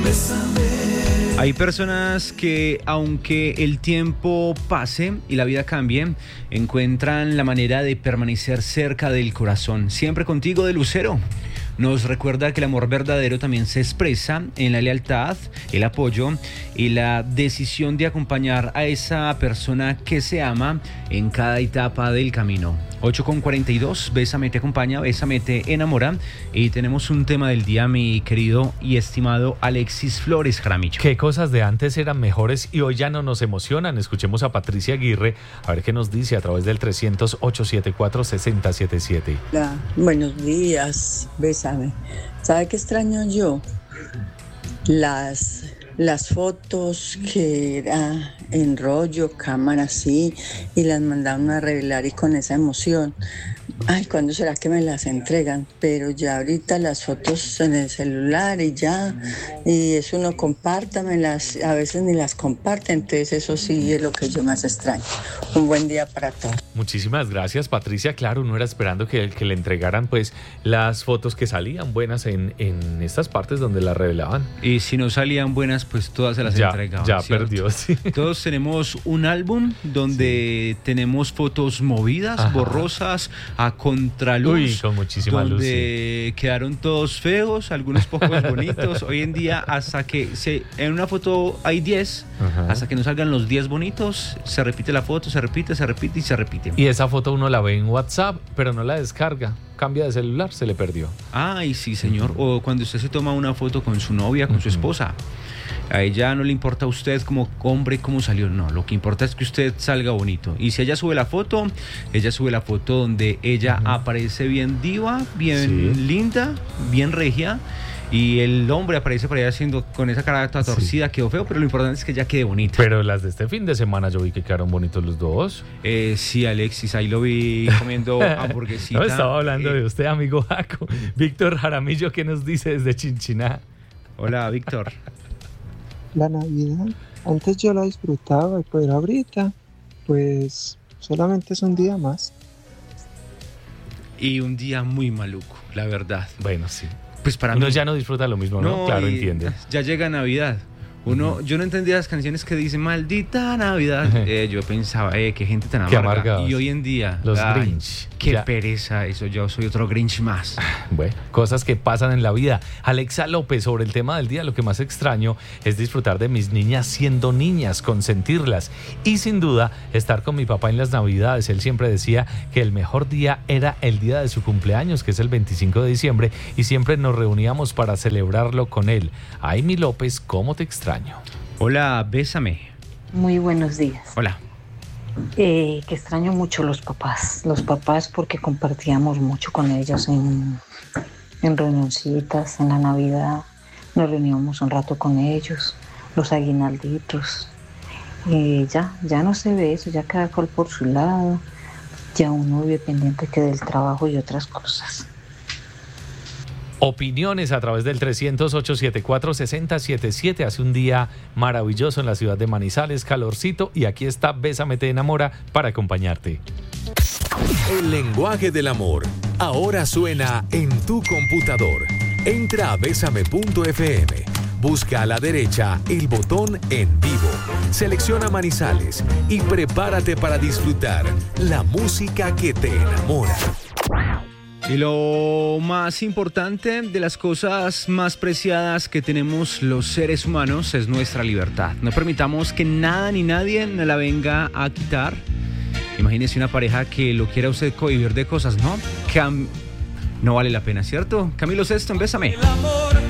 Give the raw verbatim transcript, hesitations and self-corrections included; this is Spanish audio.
Hay personas que, aunque el tiempo pase y la vida cambie, encuentran la manera de permanecer cerca del corazón. Siempre contigo, de Lucero. Nos recuerda que el amor verdadero también se expresa en la lealtad, el apoyo y la decisión de acompañar a esa persona que se ama en cada etapa del camino. ocho con cuarenta y dos, Bésame te acompaña, Bésame te enamora. Y tenemos un tema del día, mi querido y estimado Alexis Flores Jaramillo. ¿Qué cosas de antes eran mejores y hoy ya no nos emocionan? Escuchemos a Patricia Aguirre a ver qué nos dice a través del trescientos, ochocientos setenta y cuatro, sesenta setenta y siete. Hola, buenos días, Bésame. ¿Sabe qué extraño yo? Las, las fotos que era en rollo, cámara así, y las mandaban a revelar y con esa emoción. Ay, ¿cuándo será que me las entregan? Pero ya ahorita las fotos en el celular y ya, y eso uno compártamelas, a veces ni las comparte, entonces eso sí es lo que yo más extraño. Un buen día para todos. Muchísimas gracias, Patricia. Claro, uno era esperando que, que le entregaran pues las fotos que salían buenas en, en estas partes donde las revelaban. Y si no salían buenas, pues todas se las ya, entregaban. Ya ¿cierto? perdió, sí. Todos tenemos un álbum donde sí. tenemos fotos movidas, ajá, borrosas, a contraluz. Uy, con muchísima donde luz. Donde sí. quedaron todos feos, algunos pocos bonitos. Hoy en día, hasta que se, en una foto hay diez, ajá, hasta que no salgan los diez bonitos, se repite la foto, se repite, se repite y se repite. Y esa foto uno la ve en WhatsApp, pero no la descarga. Cambia de celular, se le perdió. Ay, sí, señor. Uh-huh. O cuando usted se toma una foto con su novia, con uh-huh. su esposa. A ella no le importa a usted como hombre cómo salió, no, lo que importa es que usted salga bonito. Y si ella sube la foto, ella sube la foto donde ella uh-huh. aparece bien diva, bien sí. linda, bien regia, y el hombre aparece por ahí haciendo con esa cara toda torcida, sí. quedó feo, pero lo importante es que ella quede bonita. Pero las de este fin de semana yo vi que quedaron bonitos los dos. Eh, sí, Alexis, ahí lo vi comiendo hamburguesita. No, estaba hablando eh, de usted, amigo Jaco. Víctor Jaramillo, ¿qué nos dice desde Chinchiná? Hola, Víctor. La Navidad, antes yo la disfrutaba, pero ahorita, pues, solamente es un día más. Y un día muy maluco, la verdad. Bueno, sí. Pues para Uno mí, ya no disfruta lo mismo, ¿no? no Claro, entiende. Ya llega Navidad. Uno, uh-huh. yo no entendía las canciones que dicen maldita Navidad. Uh-huh. Eh, yo pensaba, eh, qué gente tan amarga. Y hoy en día, los ay, Grinch. Qué ya. pereza eso. Yo soy otro Grinch más. Bueno, cosas que pasan en la vida. Alexa López, sobre el tema del día, lo que más extraño es disfrutar de mis niñas siendo niñas, consentirlas y sin duda estar con mi papá en las Navidades. Él siempre decía que el mejor día era el día de su cumpleaños, que es el veinticinco de diciembre, y siempre nos reuníamos para celebrarlo con él. Aimi López, ¿cómo te extraño? Hola, Bésame. Muy buenos días. Hola. Eh, que extraño mucho los papás. Los papás porque compartíamos mucho con ellos en, en reunioncitas, en la Navidad. Nos reuníamos un rato con ellos, los aguinalditos. Eh, ya, ya no se ve eso, ya cada cual por su lado. Ya uno vive pendiente que del trabajo y otras cosas. Opiniones a través del trescientos, ochocientos setenta y cuatro, sesenta setenta y siete. Hace un día maravilloso en la ciudad de Manizales, calorcito, y aquí está Bésame te enamora para acompañarte. El lenguaje del amor ahora suena en tu computador. Entra a bésame punto efe eme, busca a la derecha el botón en vivo, selecciona Manizales y prepárate para disfrutar la música que te enamora. Y lo más importante, de las cosas más preciadas que tenemos los seres humanos, es nuestra libertad. No permitamos que nada ni nadie nos la venga a quitar. Imagínese una pareja que lo quiera usted cohibir de cosas, ¿no? Que no vale la pena, ¿cierto? Camilo Sesto, en Bésame.